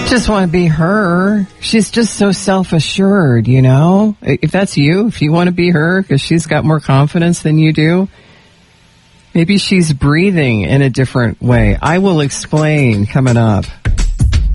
Just want to be her. She's just so self-assured, you know? If that's you, if you want to be her because she's got more confidence than you do, maybe she's breathing in a different way. I will explain coming up.